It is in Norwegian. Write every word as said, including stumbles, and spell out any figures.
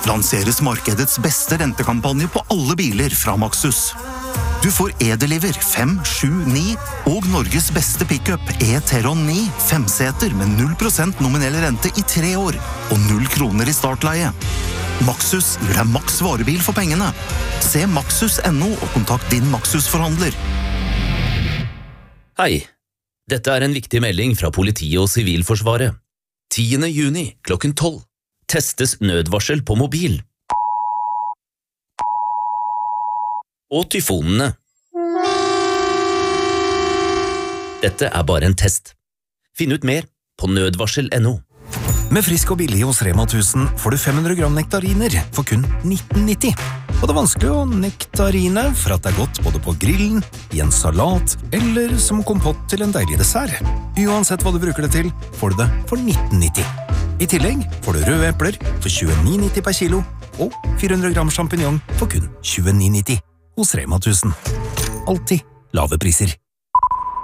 lanseres markedets beste rentekampanje på alle biler fra Maxus. Du får E-Deliver fem, sju, ni og Norges beste pickup E-Teron ni femseter med null prosent nominell rente i tre år og null kroner i startleie. Maxus gir deg maks varebil for pengene. Se maxus punktum no og kontakt din Maxus-forhandler. Hei, dette er en viktig melding fra politiet og Sivilforsvaret. tiende juni klokken tolv. Testes nødvarsel på mobil. Og tyfonene. Dette er bare en test. Finn ut mer på nødvarsel punktum no. Med Frisk og billig hos Rema tusen får du fem hundre gram nektariner for kun nitten nitti. Og det er vanskelig å nektarine, for at det er godt både på grillen, i en salat eller som kompott til en deilig dessert. Uansett hva du bruker det til, får du det for nitten nitti. I tillegg får du røde epler for tjueni nitti per kilo og fire hundre gram champignon for kun tjueni nitti hos Rema tusen. Alltid lave priser.